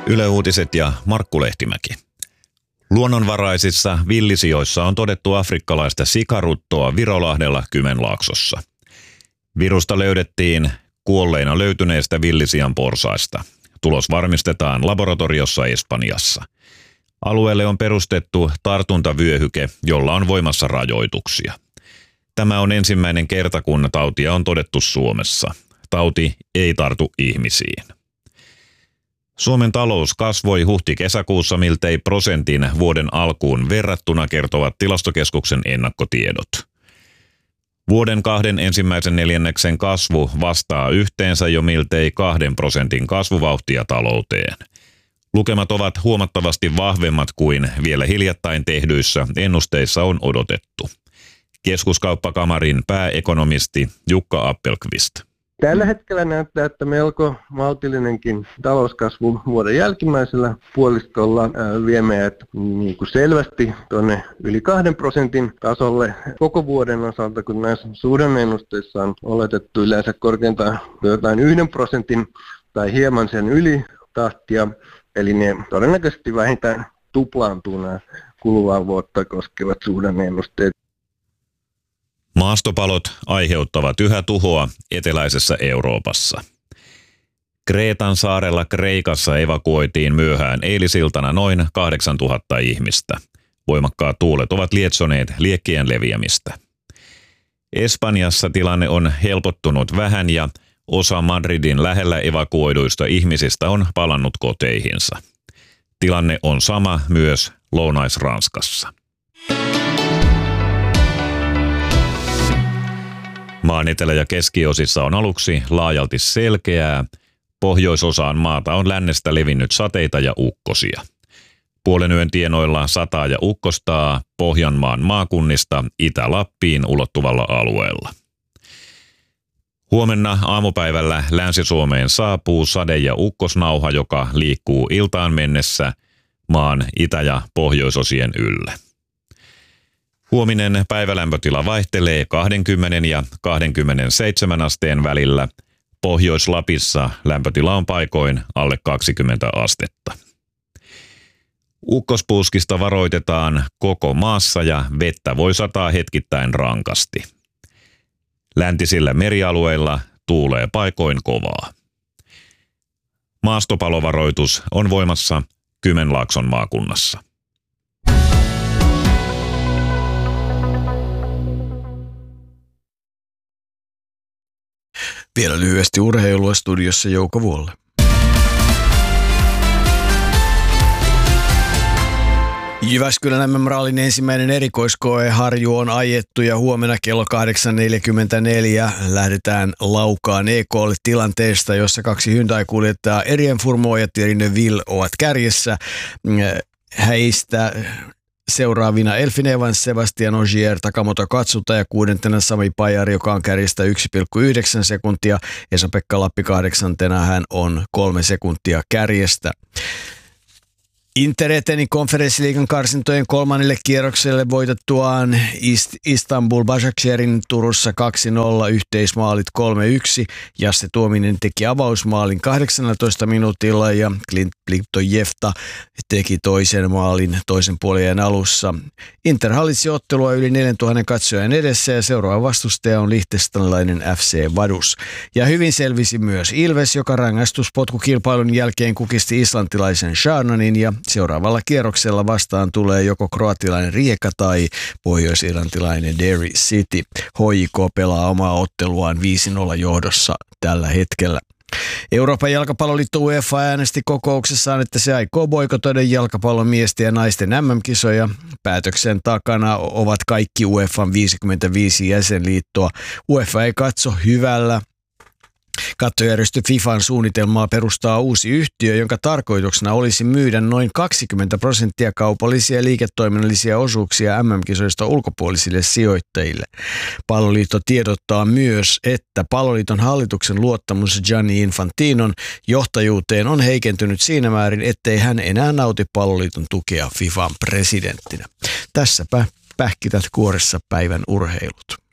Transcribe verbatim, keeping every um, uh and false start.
Yle Uutiset ja Markku Lehtimäki. Luonnonvaraisissa villisijoissa on todettu afrikkalaista sikaruttoa Virolahdella Kymenlaaksossa. Virusta löydettiin kuolleina löytyneestä villisian porsaista. Tulos varmistetaan laboratoriossa Espanjassa. Alueelle on perustettu tartuntavyöhyke, jolla on voimassa rajoituksia. Tämä on ensimmäinen kerta, kun tautia on todettu Suomessa. Tauti ei tartu ihmisiin. Suomen talous kasvoi huhti-kesäkuussa miltei prosentin vuoden alkuun verrattuna, kertovat Tilastokeskuksen ennakkotiedot. Vuoden kahden ensimmäisen neljänneksen kasvu vastaa yhteensä jo miltei kahden prosentin kasvuvauhtia talouteen. Lukemat ovat huomattavasti vahvemmat kuin vielä hiljattain tehdyissä ennusteissa on odotettu. Keskuskauppakamarin pääekonomisti Jukka Appelqvist. Tällä hetkellä näyttää, että melko maltillinenkin talouskasvu vuoden jälkimmäisellä puoliskolla vie meidät niin kuin selvästi tuonne yli kahden prosentin tasolle koko vuoden osalta, kun näissä suhdanne-ennusteissa on oletettu yleensä korkeintaan jotain yhden prosentin tai hieman sen yli tahtia. Eli ne todennäköisesti vähintään tuplaantuu nämä kuluvaa vuotta koskevat suhdanne-ennusteet. Maastopalot aiheuttavat yhä tuhoa eteläisessä Euroopassa. Kreetan saarella Kreikassa evakuoitiin myöhään eilisiltana noin kahdeksantuhatta ihmistä. Voimakkaat tuulet ovat lietsoneet liekkien leviämistä. Espanjassa tilanne on helpottunut vähän ja osa Madridin lähellä evakuoiduista ihmisistä on palannut koteihinsa. Tilanne on sama myös Lounais-Ranskassa. Maan etelä- ja keskiosissa on aluksi laajalti selkeää. Pohjoisosaan maata on lännestä levinnyt sateita ja ukkosia. Puolen yön tienoilla sataa ja ukkostaa Pohjanmaan maakunnista Itä-Lappiin ulottuvalla alueella. Huomenna aamupäivällä Länsi-Suomeen saapuu sade- ja ukkosnauha, joka liikkuu iltaan mennessä maan itä- ja pohjoisosien ylle. Huominen päivälämpötila vaihtelee kaksikymmentä ja kaksikymmentäseitsemän asteen välillä. Pohjois-Lapissa lämpötila on paikoin alle kaksikymmentä astetta. Ukkospuuskista varoitetaan koko maassa ja vettä voi sataa hetkittäin rankasti. Läntisillä merialueilla tuulee paikoin kovaa. Maastopalovaroitus on voimassa Kymenlaakson maakunnassa. Vielä lyhyesti urheilua, studiossa Jouko Vuolle. Jyväskylän M M-rallin ensimmäinen erikoiskoe Harju on ajettu ja huomenna kello kahdeksan neljäkymmentäneljä lähdetään Laukaan E K:lle tilanteesta, jossa kaksi Hyundai-kuljettajaa Erien Furmo ja Thierry Neuville ovat kärjessä. Heistä seuraavina Elfyn Evans, Sebastian Ogier, Takamoto Katsuta ja kuudentena Sami Pajari, joka on kärjestä yksi pilkku yhdeksän sekuntia. Esa-Pekka Lappi kahdeksantena, hän on kolme sekuntia kärjestä. Inter eteni konferenssiliigan karsintojen kolmannelle kierrokselle voitettuaan Istanbul Başakşehir'in Turussa kaksi nolla, yhteismaalit kolme yksi. Jasse Tuominen teki avausmaalin kahdeksannellatoista minuutilla ja Clint Plitojevta teki toisen maalin toisen puolien alussa. Inter hallitsi ottelua yli neljätuhatta katsojan edessä ja seuraava vastustaja on liechtensteinilainen F C Vaduz. Ja hyvin selvisi myös Ilves, joka rangaistuspotkukilpailun jälkeen kukisti islantilaisen Sharnanin ja seuraavalla kierroksella vastaan tulee joko kroatilainen Rijeka tai pohjois-irlantilainen Derry City. H J K pelaa omaa otteluaan viisi nolla johdossa tällä hetkellä. Euroopan jalkapalloliitto UEFA äänesti kokouksessaan, että se aikoo boikotoida jalkapallon miesten ja naisten M M-kisoja. Päätöksen takana ovat kaikki UEFAn viisikymmentäviisi jäsenliittoa. UEFA ei katso hyvällä kattojärjestö FIFAn suunnitelmaa perustaa uusi yhtiö, jonka tarkoituksena olisi myydä noin kaksikymmentä prosenttia kaupallisia ja liiketoiminnallisia osuuksia M M-kisoista ulkopuolisille sijoittajille. Palloliitto tiedottaa myös, että Palloliiton hallituksen luottamus Gianni Infantinon johtajuuteen on heikentynyt siinä määrin, ettei hän enää nauti Palloliiton tukea FIFAn presidenttinä. Tässäpä pähkität kuoressa päivän urheilut.